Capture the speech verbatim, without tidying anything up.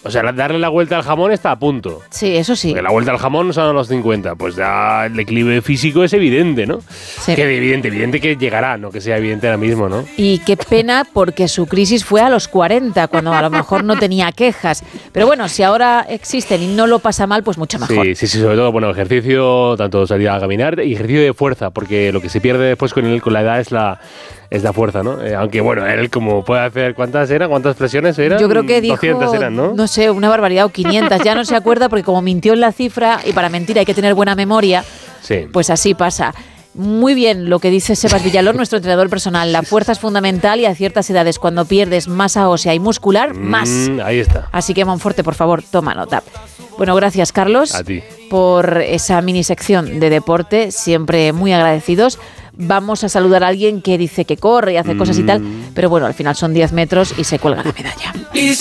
O sea, darle la vuelta al jamón está a punto. Sí, eso sí. Porque la vuelta al jamón son a los cincuenta. Pues ya el declive físico es evidente, ¿no? Sí. Que evidente, evidente que llegará, no que sea evidente ahora mismo, ¿no? Y qué pena porque su crisis fue a los cuarenta, cuando a lo mejor no tenía quejas. Pero bueno, si ahora existen y no lo pasa mal, pues mucho mejor. Sí, sí, sí, sobre todo, bueno, ejercicio, tanto salir a caminar y ejercicio de fuerza, porque lo que se pierde después con, el, con la edad es la... Es la fuerza, ¿no? Eh, aunque bueno, él como puede hacer... ¿Cuántas eran? ¿Cuántas flexiones eran? Yo creo que dijo... doscientas eran, ¿no? No sé, una barbaridad, o quinientas. Ya no se acuerda porque como mintió en la cifra, y para mentir hay que tener buena memoria, sí. Pues así pasa. Muy bien lo que dice Sebas Villalón, nuestro entrenador personal. La fuerza es fundamental y a ciertas edades, cuando pierdes masa ósea y muscular, Mm, más. Ahí está. Así que, Monforte, por favor, toma nota. Bueno, gracias, Carlos. A ti. Por esa mini sección de deporte, siempre muy agradecidos. Vamos a saludar a alguien que dice que corre y hace cosas y tal, pero bueno, al final son diez metros y se cuelga la medalla.